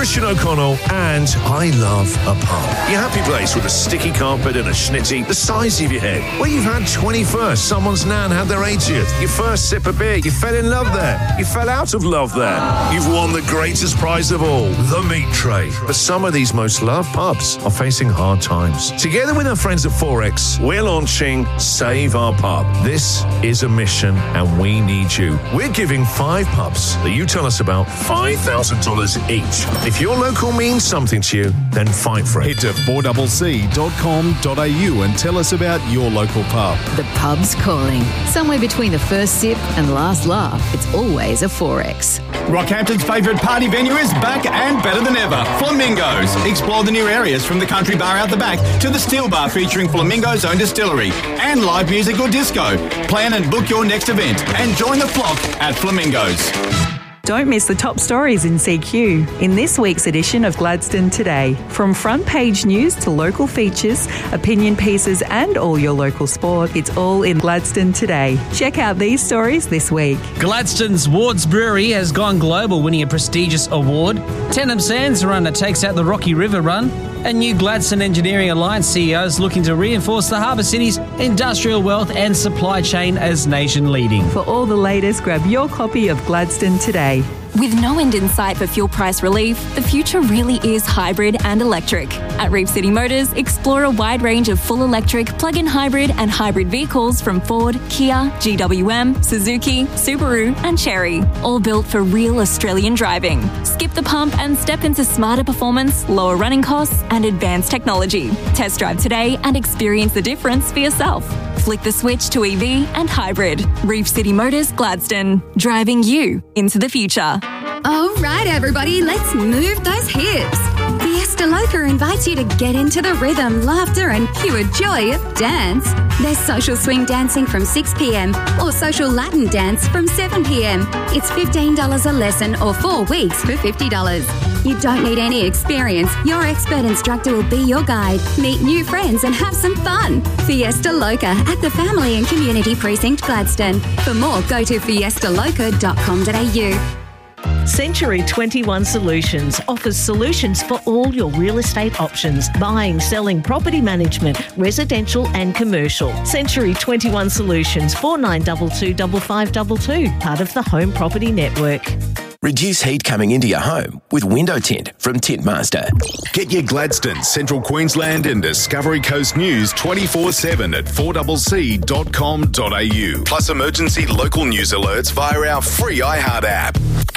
Christian O'Connell, and I love a pub. Your happy place with a sticky carpet and a schnitty the size of your head. Where you've had 21st, someone's nan had their 80th. Your first sip of beer, you fell in love there. You fell out of love there. You've won the greatest prize of all, the meat tray. But some of these most loved pubs are facing hard times. Together with our friends at Forex, we're launching Save Our Pub. This is a mission, and we need you. We're giving 5 pubs that you tell us about $5,000 each. If your local means something to you, then fight for it. Head to 4cc.com.au and tell us about your local pub. The pub's calling. Somewhere between the first sip and the last laugh, it's always a Forex. Rockhampton's favourite party venue is back and better than ever. Flamingos. Explore the new areas from the country bar out the back to the steel bar featuring Flamingo's own distillery and live music or disco. Plan and book your next event and join the flock at Flamingos. Don't miss the top stories in CQ in this week's edition of Gladstone Today. From front page news to local features, opinion pieces and all your local sport, it's all in Gladstone Today. Check out these stories this week. Gladstone's Wards Brewery has gone global, winning a prestigious award. Tenham Sands Runner takes out the Rocky River Run. And new Gladstone Engineering Alliance CEOs looking to reinforce the harbour city's industrial wealth and supply chain as nation leading. For all the latest, grab your copy of Gladstone Today. With no end in sight for fuel price relief, the future really is hybrid and electric. At Reef City Motors, explore a wide range of full electric, plug-in hybrid and hybrid vehicles from Ford, Kia, GWM, Suzuki, Subaru and Chery, all built for real Australian driving. Skip the pump and step into smarter performance, lower running costs and advanced technology. Test drive today and experience the difference for yourself. Flick the switch to EV and hybrid. Reef City Motors Gladstone, driving you into the future. All right, everybody, let's move those hips. Fiesta Loca invites you to get into the rhythm, laughter and pure joy of dance. There's social swing dancing from 6 p.m. or social Latin dance from 7 p.m. It's $15 a lesson or 4 weeks for $50. You don't need any experience. Your expert instructor will be your guide. Meet new friends and have some fun. Fiesta Loca at the Family and Community Precinct, Gladstone. For more, go to fiestaloca.com.au. Century 21 Solutions offers solutions for all your real estate options: buying, selling, property management, residential and commercial. Century 21 Solutions, 4922 5522, part of the Home Property Network. Reduce heat coming into your home with Window Tint from Tint Master. Get your Gladstone, Central Queensland and Discovery Coast news 24/7 at 4cc.com.au. Plus emergency local news alerts via our free iHeart app.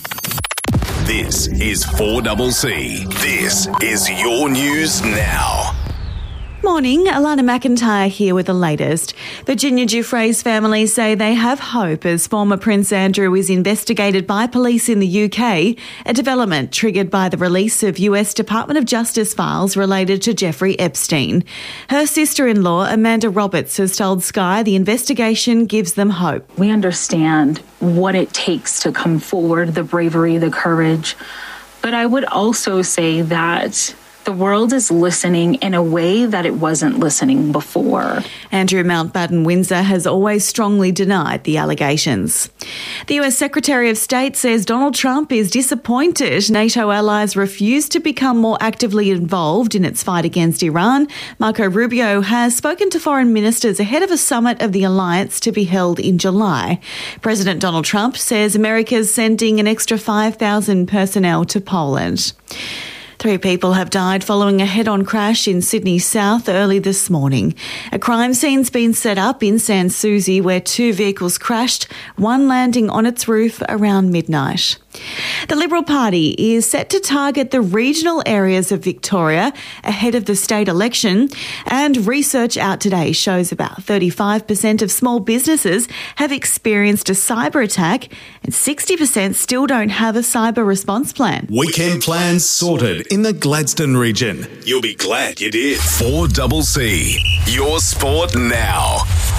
This is 4CC. This is your news now. Morning, Alana McIntyre here with the latest. Virginia Giuffre's family say they have hope as former Prince Andrew is investigated by police in the UK, a development triggered by the release of US Department of Justice files related to Jeffrey Epstein. Her sister-in-law, Amanda Roberts, has told Sky the investigation gives them hope. We understand what it takes to come forward, the bravery, the courage. But I would also say that the world is listening in a way that it wasn't listening before. Andrew Mountbatten Windsor has always strongly denied the allegations. The US Secretary of State says Donald Trump is disappointed NATO allies refuse to become more actively involved in its fight against Iran. Marco Rubio has spoken to foreign ministers ahead of a summit of the alliance to be held in July. President Donald Trump says America's sending an extra 5,000 personnel to Poland. 3 people have died following a head-on crash in Sydney South early this morning. A crime scene's been set up in Sans Souci where 2 vehicles crashed, one landing on its roof around midnight. The Liberal Party is set to target the regional areas of Victoria ahead of the state election, and research out today shows about 35% of small businesses have experienced a cyber attack and 60% still don't have a cyber response plan. Weekend plans sorted in the Gladstone region. You'll be glad you did. 4CC, your sport now.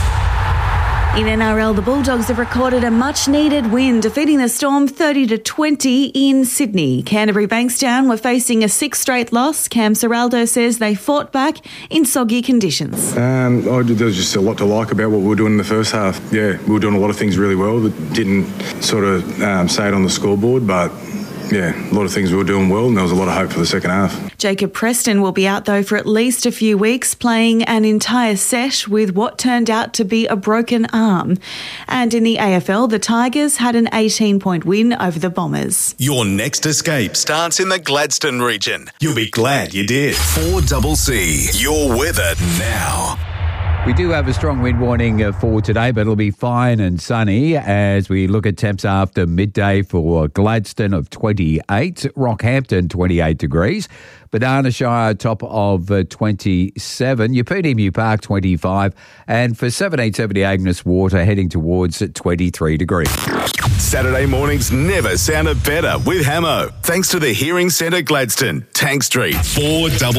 In NRL, the Bulldogs have recorded a much-needed win, defeating the Storm 30-20 in Sydney. Canterbury Bankstown were facing a 6th straight loss. Cam Serraldo says they fought back in soggy conditions. There was just a lot to like about what we were doing in the first half. Yeah, we were doing a lot of things really well that didn't sort of say it on the scoreboard, but a lot of things we were doing well, and there was a lot of hope for the second half. Jacob Preston will be out though for at least a few weeks, playing an entire set with what turned out to be a broken arm. And in the AFL, the Tigers had an 18-point win over the Bombers. Your next escape starts in the Gladstone region. You'll be glad you did. 4CC, your weather now. We do have a strong wind warning for today, but it'll be fine and sunny as we look at temps after midday for Gladstone of 28, Rockhampton 28 degrees, Banana Shire top of 27, Yapuni Park 25, and for 1770 Agnes Water heading towards 23 degrees. Saturday mornings never sounded better with Hamo. Thanks to the Hearing Centre Gladstone, Tank Street, 4CC.